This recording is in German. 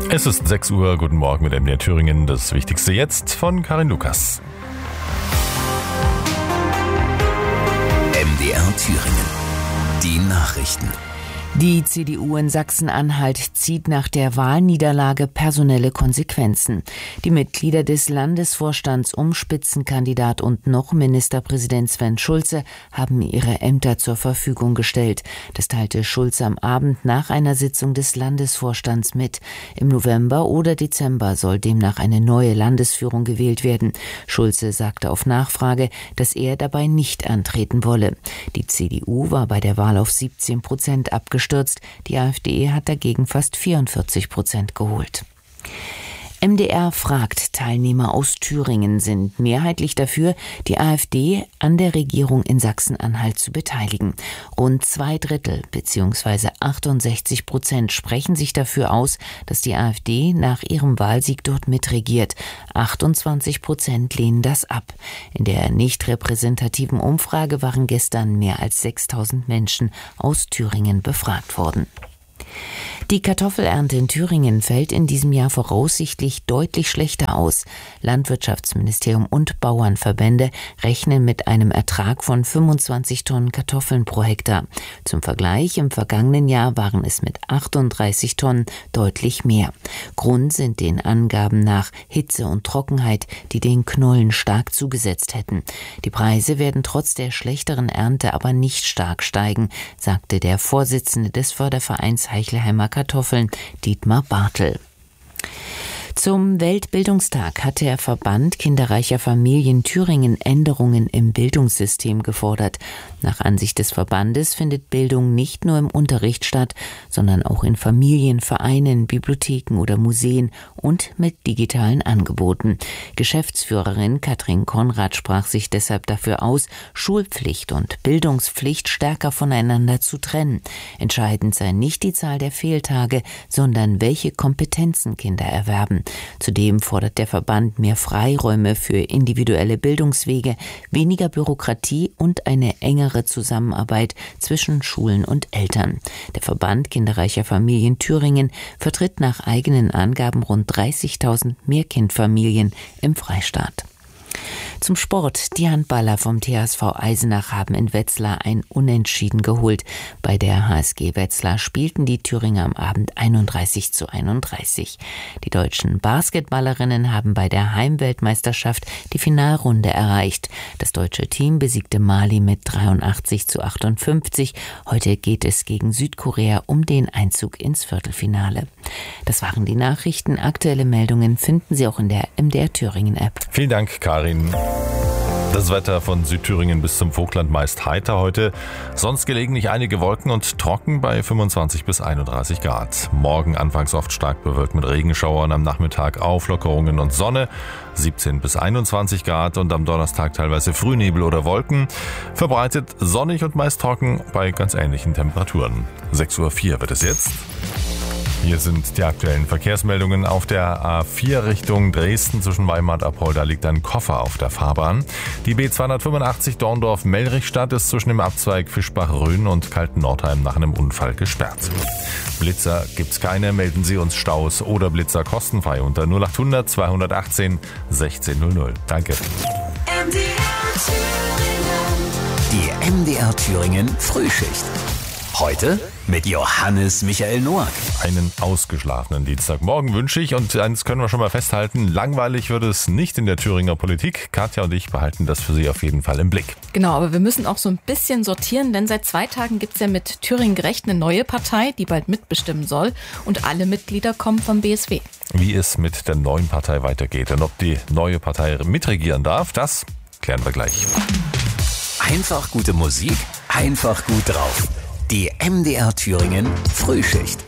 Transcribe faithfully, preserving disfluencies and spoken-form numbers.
Es ist sechs Uhr, guten Morgen mit M D R Thüringen. Das Wichtigste jetzt von Karin Lukas. M D R Thüringen. Die Nachrichten. Die C D U in Sachsen-Anhalt zieht nach der Wahlniederlage personelle Konsequenzen. Die Mitglieder des Landesvorstands um Spitzenkandidat und noch Ministerpräsident Sven Schulze haben ihre Ämter zur Verfügung gestellt. Das teilte Schulze am Abend nach einer Sitzung des Landesvorstands mit. Im November oder Dezember soll demnach eine neue Landesführung gewählt werden. Schulze sagte auf Nachfrage, dass er dabei nicht antreten wolle. Die C D U war bei der Wahl auf siebzehn Prozent abgestürzt. Die AfD hat dagegen fast vierundvierzig Prozent geholt. M D R fragt, Teilnehmer aus Thüringen sind mehrheitlich dafür, die AfD an der Regierung in Sachsen-Anhalt zu beteiligen. Rund zwei Drittel bzw. achtundsechzig Prozent sprechen sich dafür aus, dass die AfD nach ihrem Wahlsieg dort mitregiert. achtundzwanzig Prozent lehnen das ab. In der nicht repräsentativen Umfrage waren gestern mehr als sechstausend Menschen aus Thüringen befragt worden. Die Kartoffelernte in Thüringen fällt in diesem Jahr voraussichtlich deutlich schlechter aus. Landwirtschaftsministerium und Bauernverbände rechnen mit einem Ertrag von fünfundzwanzig Tonnen Kartoffeln pro Hektar. Zum Vergleich, im vergangenen Jahr waren es mit achtunddreißig Tonnen deutlich mehr. Grund sind den Angaben nach Hitze und Trockenheit, die den Knollen stark zugesetzt hätten. Die Preise werden trotz der schlechteren Ernte aber nicht stark steigen, sagte der Vorsitzende des Fördervereins Heichleheimer Kartoffeln, Dietmar Bartel. Zum Weltbildungstag hat der Verband kinderreicher Familien Thüringen Änderungen im Bildungssystem gefordert. Nach Ansicht des Verbandes findet Bildung nicht nur im Unterricht statt, sondern auch in Familien, Vereinen, Bibliotheken oder Museen und mit digitalen Angeboten. Geschäftsführerin Katrin Konrad sprach sich deshalb dafür aus, Schulpflicht und Bildungspflicht stärker voneinander zu trennen. Entscheidend sei nicht die Zahl der Fehltage, sondern welche Kompetenzen Kinder erwerben. Zudem fordert der Verband mehr Freiräume für individuelle Bildungswege, weniger Bürokratie und eine engere Zusammenarbeit zwischen Schulen und Eltern. Der Verband kinderreicher Familien Thüringen vertritt nach eigenen Angaben rund dreißigtausend Mehrkindfamilien im Freistaat. Zum Sport. Die Handballer vom T H S V Eisenach haben in Wetzlar ein Unentschieden geholt. Bei der H S G Wetzlar spielten die Thüringer am Abend einunddreißig zu einunddreißig. Die deutschen Basketballerinnen haben bei der Heimweltmeisterschaft die Finalrunde erreicht. Das deutsche Team besiegte Mali mit dreiundachtzig zu achtundfünfzig. Heute geht es gegen Südkorea um den Einzug ins Viertelfinale. Das waren die Nachrichten. Aktuelle Meldungen finden Sie auch in der M D R Thüringen App. Vielen Dank, Karin. Das Wetter von Südthüringen bis zum Vogtland meist heiter heute. Sonst gelegentlich einige Wolken und trocken bei fünfundzwanzig bis einunddreißig Grad. Morgen anfangs oft stark bewölkt mit Regenschauern, am Nachmittag Auflockerungen und Sonne, siebzehn bis einundzwanzig Grad und am Donnerstag teilweise Frühnebel oder Wolken. Verbreitet sonnig und meist trocken bei ganz ähnlichen Temperaturen. sechs Uhr vier wird es jetzt. Hier sind die aktuellen Verkehrsmeldungen. Auf der A vier Richtung Dresden zwischen Weimar und Apolda liegt ein Koffer auf der Fahrbahn. Die B zweihundertfünfundachtzig Dorndorf-Mellrichstadt ist zwischen dem Abzweig Fischbach-Rhön und Kalten-Nordheim nach einem Unfall gesperrt. Blitzer gibt's keine, melden Sie uns Staus oder Blitzer kostenfrei unter null achthundert zweihundertachtzehn sechzehn null null. Danke. Die M D R Thüringen Frühschicht. Heute mit Johannes Michael Noack. Einen ausgeschlafenen Dienstagmorgen wünsche ich und eins können wir schon mal festhalten, langweilig wird es nicht in der Thüringer Politik. Katja und ich behalten das für Sie auf jeden Fall im Blick. Genau, aber wir müssen auch so ein bisschen sortieren, denn seit zwei Tagen gibt es ja mit Thüringen gerecht eine neue Partei, die bald mitbestimmen soll und alle Mitglieder kommen vom B S W. Wie es mit der neuen Partei weitergeht und ob die neue Partei mitregieren darf, das klären wir gleich. Einfach gute Musik, einfach gut drauf. Die M D R Thüringen Frühschicht.